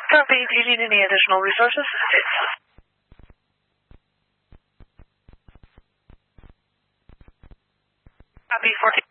Copy. If you need any additional resources, copy 14.